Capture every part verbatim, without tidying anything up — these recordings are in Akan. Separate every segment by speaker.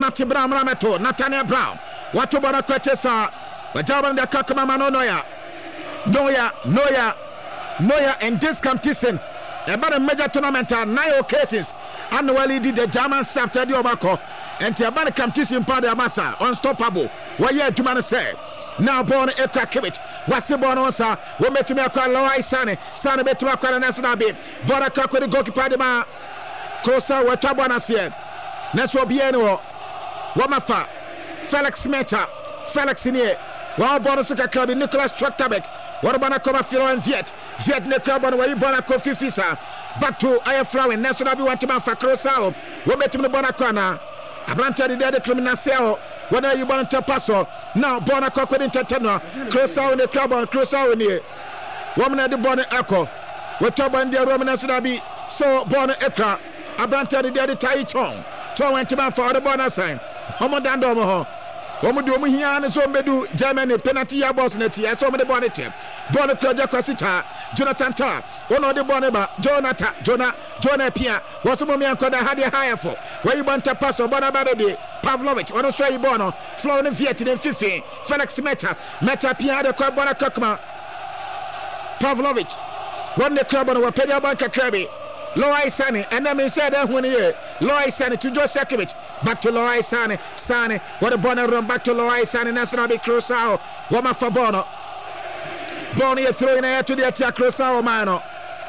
Speaker 1: Nati Brown Rameto, Nathaniel Brown. Watu bwana kwetesa. Wajaba ndia kakama manonoya. Noya, Noya, Noya and this competition. About a major tournament on nine occasions. Annually did the German after the Obako. And the about competition part of Massa. Unstoppable. What you to man say? Now born a crack of it. What's the born on, sir? We met to me a call, Loai Sani. Sani bet to a call, national bit. Boraka with the goalkeeper, the man. Closer, what Tabana said. Neswa Bieno. Wamafa. Felix Meta. Felix in here. Wow, Bonosuka Club in Nicholas Trottabek. What about Koma Firo and Viet? Viet ne club on where you born a coffee fisa. Back to Aya Flower, National Be want to man for Crosao. We met him the Bonacona. Abranta the dead criminal cell. When are you born to Paso? Now, Bonaco couldn't tetano. Crosao in the club on Crosao in here. Woman at the Bonnet Echo. What Toban de Roman National Be so born Ekra. Abranta the dead Tai Chong. Two went to man for the bonus sign. Homodandomo. Omu do mu hia ne so medu Germany penalty ya boss net ya so me de bone tip bone kroja kwasita Jonathan Ta ono de bone ba Jonathan Jona Jona Pia wo so mo mi ankoda hade higher for where you want to pass or bone ba be Pavlovich ono so yi bono flow ne Viet ne fifi Felix Meta Meta Pia de kwa bone kokma Pavlovich one the club on wa pedia banka krabi Loai Sani, and then he said that when he Loai Sani to Josekiewicz, back to Loai Sani, Sani, what a bonnet run back to Loai Sani, National Be Crosao, Wama Fabono, Bonnie throwing air to the attack Crosao Mano,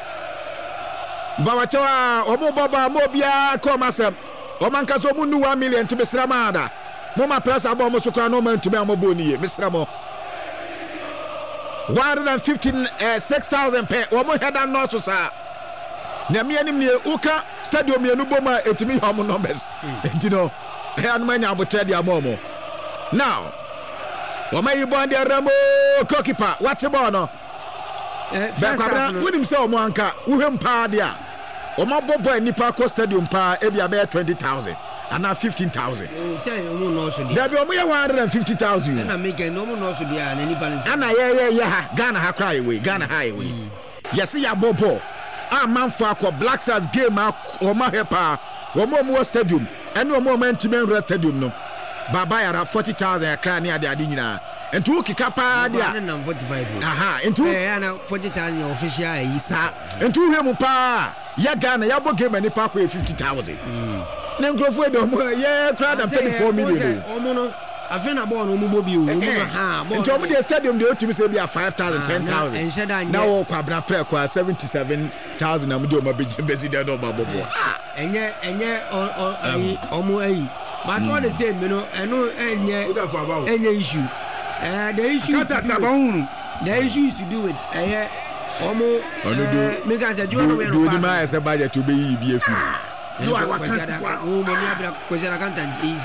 Speaker 1: Bawatoa, Omo Baba, Mobia, Comasa, Omankazo Mundu one million to Miss Ramada, Moma Plus Abomosuka no man to Belmobuni, Miss Ramo. one hundred fifteen, six thousand pay, Omo had an also, sir. Nyame anim ne uka stadium ye no boma etimi hom numbers enti no e anu manya abotre dia momo now wamayi bond dia ramo goalkeeper what ball no eh bekabra wonim se omo anka wohem pa dia omo bobo nipa ko stadium pa e bia be twenty thousand and fifteen thousand
Speaker 2: oh say omo no so dia
Speaker 1: da bi omo ye one hundred fifty thousand
Speaker 2: na make no omo no so dia na nipa nse
Speaker 1: ana ye ye ye ha Ghana ha cry we Ghana highway yes ya bobo a man for a Black Stars game or my hepa or more stadium and no more man to men stadium no Baba era forty thousand a cranny at the Adina and two Kikapa
Speaker 2: and forty-five
Speaker 1: aha into
Speaker 2: forty thousand official isa
Speaker 1: and two him pa ya Ghana yabo game and park with fifty thousand then go for the yeah crowd of thirty-four million
Speaker 2: afena ball no mubo bi o mu ha ball
Speaker 1: nti omo the stadium dey to me say be five thousand ten thousand now o kwabna pre kwa seventy-seven thousand am dey o ma be president no ba bobo
Speaker 2: enye enye omo ayi but all the same you know eno enye enye issue eh the issue the issue is to do with eh omo make us do no we no
Speaker 1: do my say budget to be yi bi afi
Speaker 2: no I want oh money abira question accountant is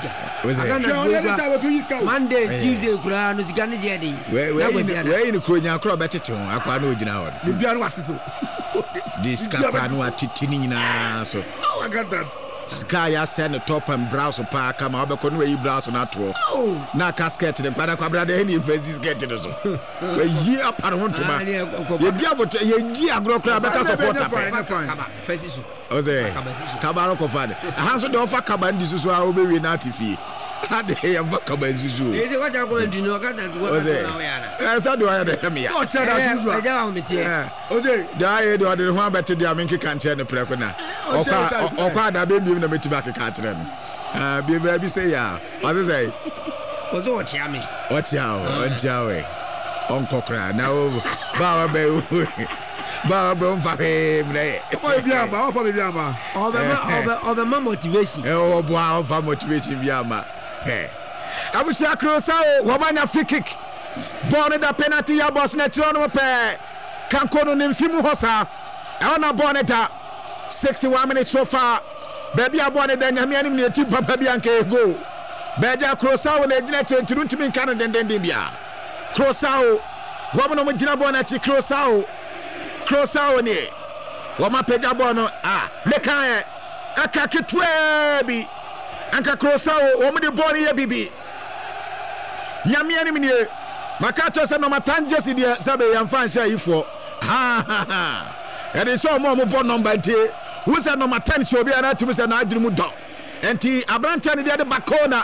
Speaker 2: ga Monday Tuesday kura no sika ne je dey
Speaker 1: we we ni kronya kro betete ho akwa na ogina ho
Speaker 3: de bia no wate so
Speaker 1: this kapa no atiti ni nyina so
Speaker 3: oh accountant
Speaker 1: sky ya send top and browse pa kama obeko no yi browse na to na casket ne kwada kwabra de ni fancy skirt no so we yi apare ho ntoma ye di abote ye di agro kra beka supporter
Speaker 2: kaba fancy so
Speaker 1: oze kaba ro ko fade aha so de ofa kaba ndi so so a obewe na atifie ade ya kaba zuzu
Speaker 2: e se kwaja ko ndi no kata to
Speaker 1: oze eh sa do ya de me ya
Speaker 3: so chera zuzu
Speaker 2: e ja wa metie
Speaker 1: oze da ye do de ho abete de amenke kante ne preko na oka oka da be na meti back katre no ah bi ba bi say ya what is say
Speaker 2: ozo ochia me
Speaker 1: ochia o ochia we onkokra na o ba ba ba ba mfa he mre
Speaker 3: o bi ama o fa bi ama
Speaker 2: o be ma o be ma motivation
Speaker 1: eh o bo a fa motivation bi ama eh abusia Crosao wo manya free kick ball da penalty ya boss na tiro no pe kanko no nimfimu hosa e ona ball da sixty-one minutes so far baby abone da nyame anim ne ti papa bi anka go beja Crosao na gina chentu ntumi nka no dendenden bia Crosao wo mo gina ball na chi Crosao Crosao ni wo ma peja ball no ah mekan aka ketwa bi anka Crosao wo mo de ball ye bibi nyame anim ne makato se no matanjesi de sabe yamfa nsia yifo ha ha ha ere so mo mo ball number ntie wo se number ten so bi ana tumi se na adwunu mu do enti abrante ne de bakona